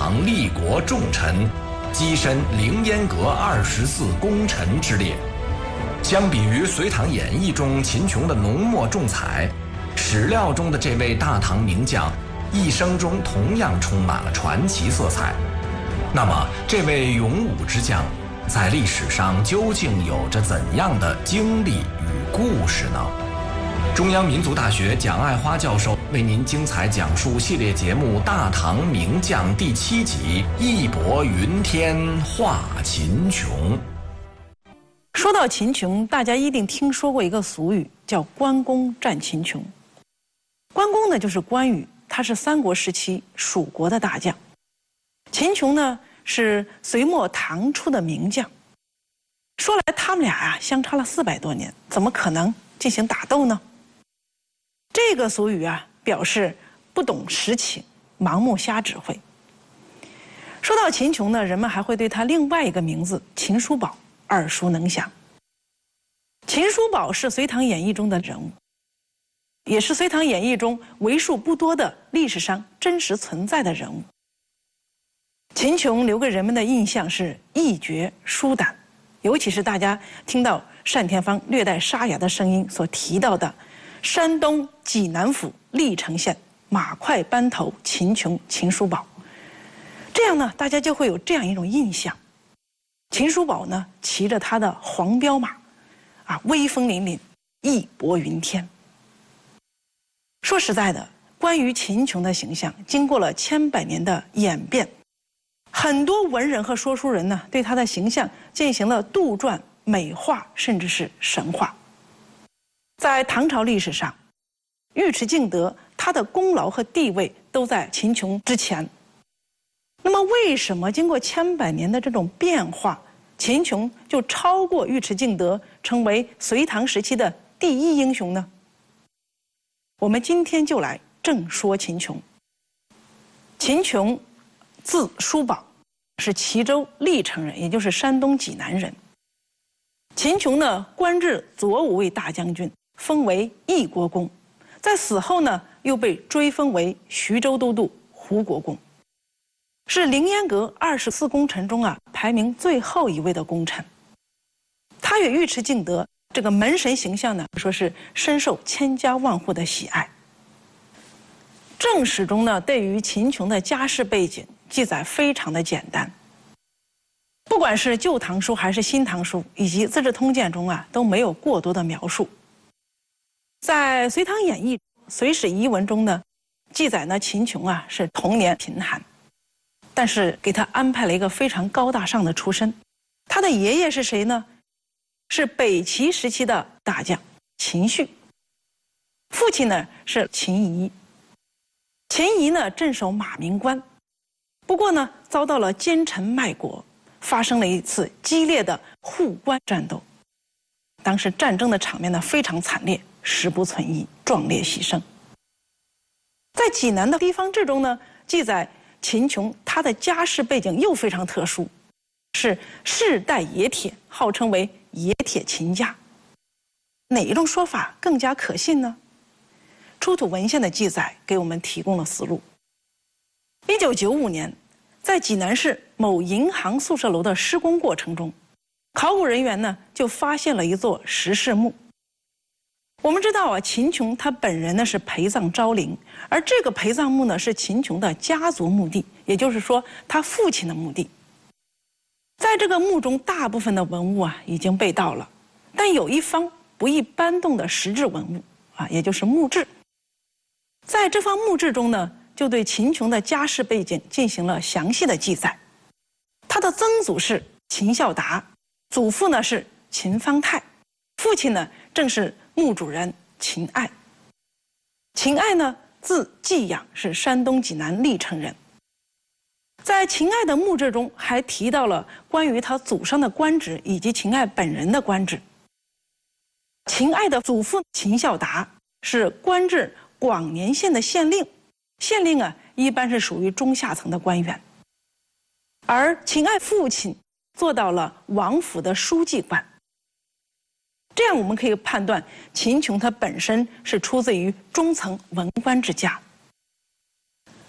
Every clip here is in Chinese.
堂立国重臣，跻身凌烟阁24功臣之列。相比于《隋唐演义》中秦琼的浓墨重彩，史料中的这位大唐名将一生中同样充满了传奇色彩。那么，这位勇武之将在历史上究竟有着怎样的经历与故事呢？中央民族大学蒋爱花教授为您精彩讲述系列节目《大唐名将》第7集《义薄云天话秦琼》。 说到秦琼，大家一定听说过一个俗语，叫“关公战秦琼”。关公呢，就是关羽，他是三国时期蜀国的大将；秦琼呢，是隋末唐初的名将。说来他们俩相差了400多年，怎么可能进行打斗呢？这个俗语表示不懂实情，盲目瞎指挥。说到秦琼呢，人们还会对他另外一个名字秦叔宝耳熟能详。秦叔宝是《隋唐演义》中的人物，也是《隋唐演义》中为数不多的历史上真实存在的人物。秦琼留给人们的印象是义决疏胆，尤其是大家听到单田芳略带沙哑的声音所提到的山东济南府历城县马快班头秦琼秦叔宝，这样呢，大家就会有这样一种印象：秦叔宝呢，骑着他的黄骠马，威风凛凛，义薄云天。说实在的，关于秦琼的形象，经过了千百年的演变，很多文人和说书人呢，对他的形象进行了杜撰、美化，甚至是神化。在唐朝历史上，尉迟敬德他的功劳和地位都在秦琼之前。那么，为什么经过千百年的这种变化，秦琼就超过尉迟敬德，成为隋唐时期的第一英雄呢？我们今天就来正说秦琼。秦琼字叔宝，是齐州历城人，也就是山东济南人。秦琼呢，官至左武卫大将军，封为义国公，在死后呢，又被追封为徐州都督、胡国公，是凌烟阁24功臣中排名最后一位的功臣。他与尉迟敬德这个门神形象呢，说是深受千家万户的喜爱。正史中呢，对于秦琼的家世背景记载非常的简单，不管是《旧唐书》还是《新唐书》以及《资治通鉴》中都没有过多的描述。在《隋唐演义》《隋史遗文》中呢，记载呢秦琼是童年贫寒，但是给他安排了一个非常高大上的出身。他的爷爷是谁呢？是北齐时期的大将秦绪，父亲呢是秦仪。秦仪呢镇守马鸣关，不过呢遭到了奸臣卖国，发生了一次激烈的护关战斗。当时战争的场面呢非常惨烈，十不存一，壮烈牺牲。在济南的地方志中呢，记载秦琼他的家世背景又非常特殊，是世代冶铁，号称为冶铁秦家。哪一种说法更加可信呢？出土文献的记载给我们提供了思路。1995年，在济南市某银行宿舍楼的施工过程中，考古人员呢就发现了一座石室墓。我们知道秦琼他本人呢是陪葬昭陵，而这个陪葬墓呢是秦琼的家族墓地，也就是说他父亲的墓地。在这个墓中，大部分的文物已经被盗了，但有一方不易搬动的实质文物也就是墓志。在这方墓志中呢，就对秦琼的家世背景进行了详细的记载。他的曾祖是秦孝达，祖父呢是秦方泰，父亲呢正是墓主人秦爱。秦爱呢字季养，是山东济南历城人。在秦爱的墓志中还提到了关于他祖上的官职以及秦爱本人的官职。秦爱的祖父秦孝达是官至广年县的县令，县令一般是属于中下层的官员，而秦爱父亲做到了王府的书记官。这样我们可以判断秦琼他本身是出自于中层文官之家。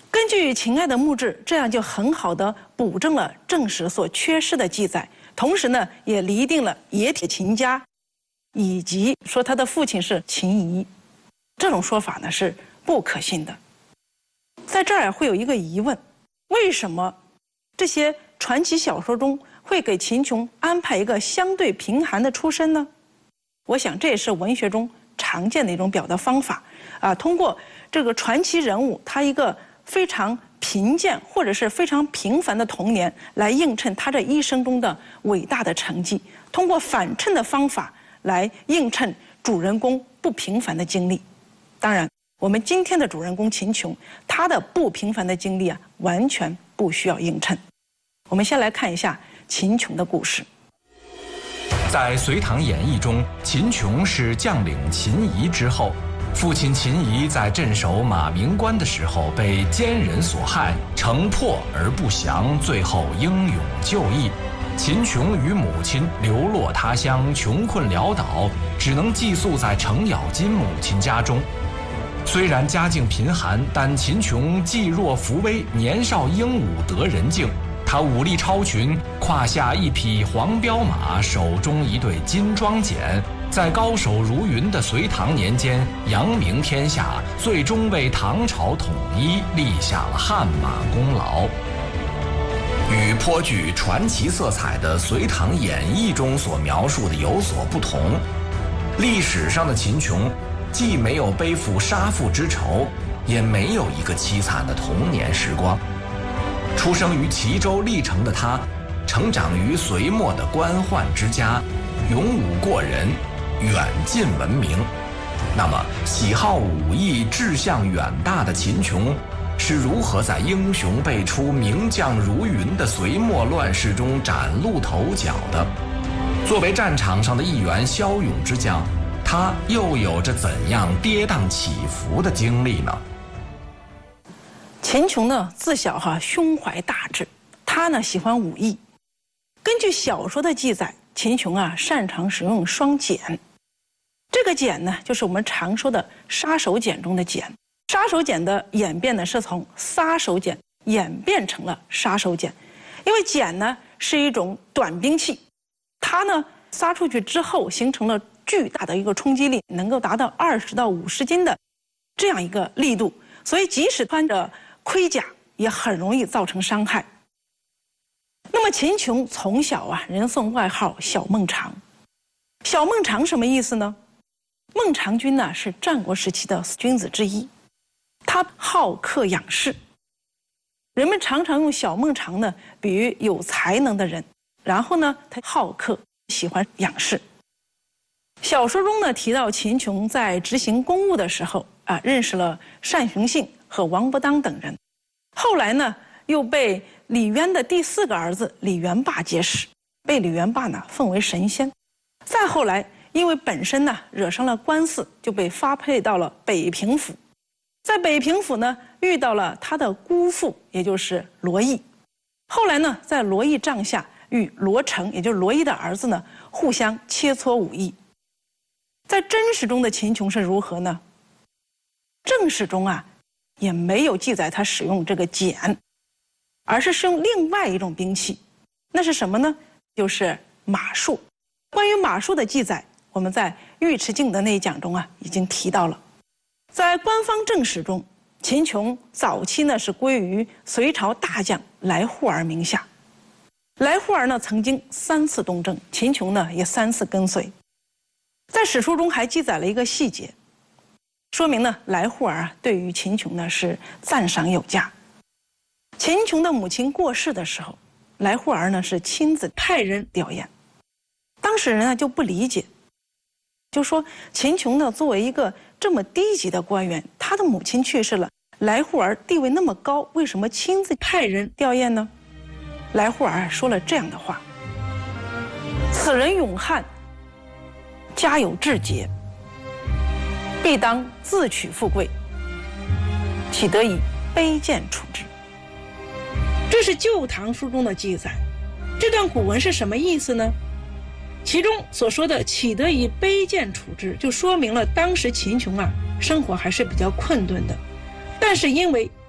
根据秦爱的墓志，这样就很好的补正了正史所缺失的记载，同时呢，也厘定了冶铁秦家，以及说他的父亲是秦仪，这种说法呢是不可信的。在这儿会有一个疑问：为什么这些传奇小说中会给秦琼安排一个相对贫寒的出身呢？我想这也是文学中常见的一种表达方法通过这个传奇人物他一个非常贫贱或者是非常平凡的童年，来映衬他这一生中的伟大的成绩，通过反衬的方法来映衬主人公不平凡的经历。当然，我们今天的主人公秦琼，他的不平凡的经历完全不需要映衬。我们先来看一下秦琼的故事。 在《隋唐演义》中，秦琼是将领秦仪之后，父亲秦仪在镇守马鸣关的时候被奸人所害，城破而不降，最后英勇就义。秦琼与母亲流落他乡，穷困潦倒，只能寄宿在程咬金母亲家中。虽然家境贫寒，但秦琼既弱扶危，年少英武得人敬。他武力超群，胯下一匹黄骠马，手中一对金装锏，在高手如云的隋唐年间扬名天下，最终为唐朝统一立下了汗马功劳。与颇具传奇色彩的《隋唐演义》中所描述的有所不同，历史上的秦琼既没有背负杀父之仇，也没有一个凄惨的童年时光。出生于齐州历城的他，成长于隋末的官宦之家，勇武过人，远近闻名。那么，喜好武艺、志向远大的秦琼是如何在英雄辈出、名将如云的隋末乱世中崭露头角的？作为战场上的一员骁勇之将，他又有着怎样跌宕起伏的经历呢？ 秦琼呢，自小胸怀大志，他呢喜欢武艺。根据小说的记载，秦琼擅长使用双锏。这个锏呢，就是我们常说的杀手锏中的锏。杀手锏的演变呢，是从撒手锏演变成了杀手锏，因为锏呢是一种短兵器，它呢撒出去之后形成了巨大的一个冲击力，能够达到20到50斤的这样一个力度，所以即使穿着盔甲也很容易造成伤害。那么秦琼从小人送外号小孟尝。小孟尝什么意思呢？孟尝君呢是战国时期的君子之一，他好客养士。人们常常用小孟尝呢比喻有才能的人，然后呢他好客，喜欢养士。小说中呢提到秦琼在执行公务的时候认识了单雄信和王伯当等人，后来呢又被李渊的第4个儿子李元霸结识，被李元霸呢奉为神仙。再后来因为本身呢惹上了官司，就被发配到了北平府。在北平府呢遇到了他的姑父，也就是罗毅。后来呢在罗毅帐下与罗成，也就是罗毅的儿子呢互相切磋武艺。在真实中的秦琼是如何呢？正史中也没有记载他使用这个锏，而是使用另外一种兵器，那是什么呢？就是马术。关于马术的记载，我们在尉迟敬的那一讲中已经提到了。在官方正史中，秦琼早期呢是归于隋朝大将来护儿名下。来护儿呢曾经3次东征，秦琼呢也3次跟随。在史书中还记载了一个细节，说明呢来护儿对于秦琼呢是赞赏有加。秦琼的母亲过世的时候，来护儿呢是亲自派人吊唁。当时人就不理解，就说秦琼呢作为一个这么低级的官员，他的母亲去世了，来护儿地位那么高，为什么亲自派人吊唁呢？来护儿说了这样的话：此人勇悍，家有志节，必当自取富贵，岂得以卑贱处之？这是《旧唐书》中的记载。这段古文是什么意思呢？其中所说的岂得以卑贱处之，就说明了当时秦琼生活还是比较困顿的，但是因为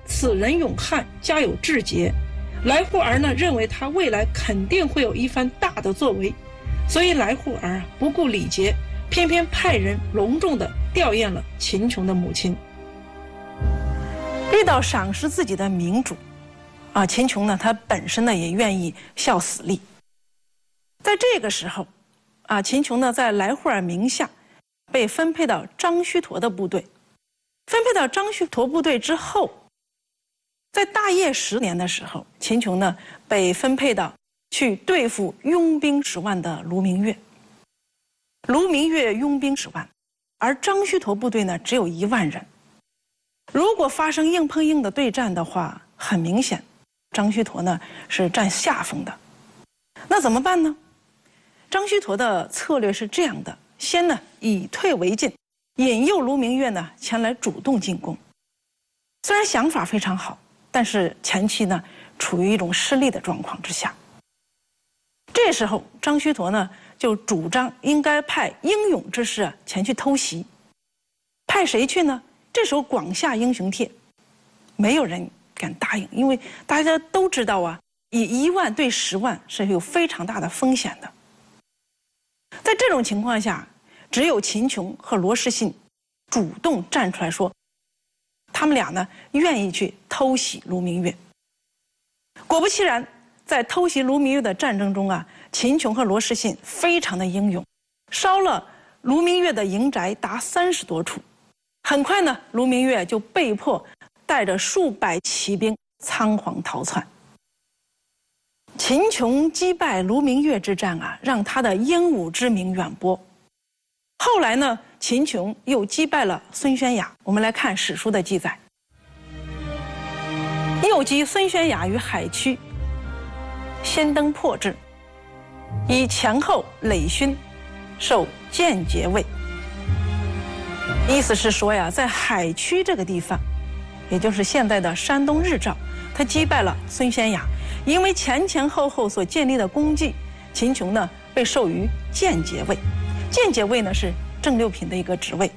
此人勇悍，家有志节。来护儿呢认为他未来肯定会有一番大的作为，所以来护儿不顾礼节，偏偏派人隆重地吊唁了秦琼的母亲。遇到赏识自己的明主，秦琼呢，他本身呢也愿意效死力。在这个时候，秦琼呢在来护儿名下被分配到张须陀的部队。分配到张须陀部队之后，在大业10年的时候，秦琼呢被分配到去对付拥兵10万的卢明月。卢明月拥兵10万，而张须陀部队呢只有1万人。如果发生硬碰硬的对战的话，很明显，张须陀呢是占下风的。那怎么办呢？张须陀的策略是这样的：先呢以退为进，引诱卢明月呢前来主动进攻。虽然想法非常好，但是前期呢处于一种失利的状况之下。这时候张须陀呢就主张应该派英勇之士前去偷袭。派谁去呢？这时候广下英雄帖，没有人敢答应，因为大家都知道以1万对10万是有非常大的风险的。在这种情况下，只有秦琼和罗士信主动站出来说，他们俩呢愿意去偷袭卢明月。果不其然，在偷袭卢明月的战争中秦琼和罗士信非常的英勇，烧了卢明月的营宅达30多处。很快呢，卢明月就被迫带着数百骑兵仓皇逃窜。秦琼击败卢明月之战让他的英武之名远播。后来呢，秦琼又击败了孙宣雅。我们来看史书的记载：又击孙宣雅于海曲，先登破之，以前后累勋，授间节尉。意思是说在海曲这个地方，也就是现在的山东日照，他击败了孙宣雅。因为前前后后所建立的功绩，秦琼呢被授予间节尉。间节尉呢是正六品的一个职位。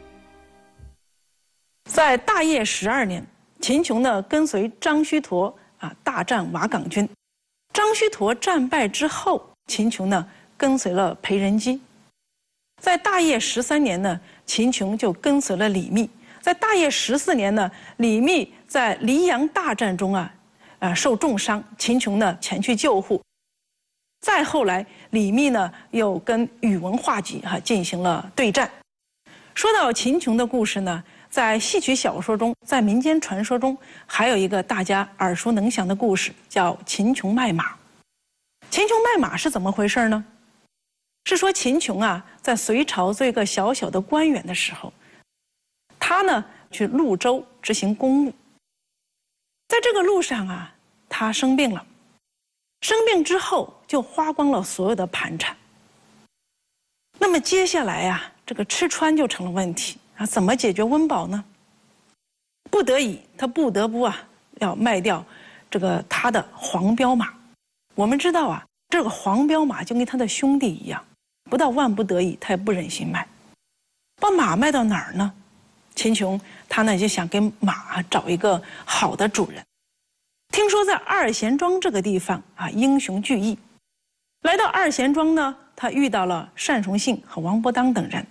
在大业12年，秦琼呢跟随张须陀大战瓦岗军。张须陀战败之后，秦琼呢跟随了裴仁基。在大业13年呢，秦琼就跟随了李密。在大业14年呢，李密在黎阳大战中受重伤，秦琼呢前去救护。再后来，李密呢又跟宇文化及进行了对战。说到秦琼的故事呢，在戏曲小说中，在民间传说中，还有一个大家耳熟能详的故事，叫秦琼卖马。秦琼卖马是怎么回事呢？是说秦琼在隋朝做一个小小的官员的时候，他呢去潞州执行公务。在这个路上他生病了。生病之后就花光了所有的盘缠。那么接下来这个吃穿就成了问题怎么解决温饱呢？不得已，他不得不要卖掉他的黄骠马。我们知道这个黄骠马就跟他的兄弟一样，不到万不得已，他也不忍心卖。把马卖到哪儿呢？秦琼他呢就想给马找一个好的主人。听说在二贤庄这个地方英雄聚义。来到二贤庄呢，他遇到了单雄信和王伯当等人。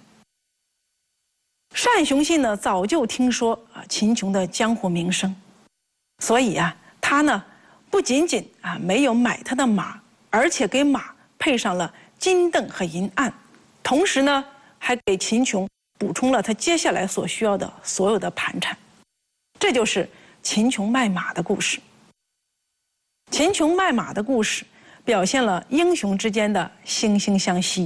单雄信呢早就听说秦琼的江湖名声，所以他呢不仅仅没有买他的马，而且给马配上了金镫和银鞍，同时呢还给秦琼补充了他接下来所需要的所有的盘缠。这就是秦琼卖马的故事。秦琼卖马的故事表现了英雄之间的惺惺相惜。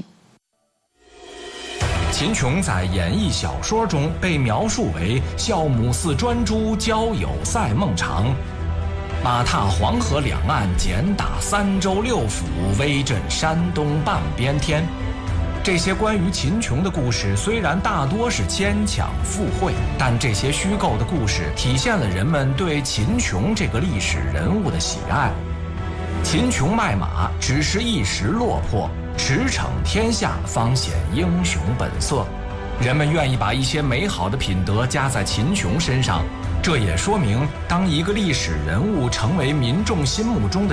秦琼在演义小说中被描述为孝母似专诸，交友赛孟尝，马踏黄河两岸，简打3州6府，威震山东半边天。这些关于秦琼的故事虽然大多是牵强附会，但这些虚构的故事体现了人们对秦琼这个历史人物的喜爱。秦琼卖马只是一时落魄，驰骋天下方显英雄本色。人们愿意把一些美好的品德加在秦琼身上， 这也说明，当一个历史人物成为民众心目中的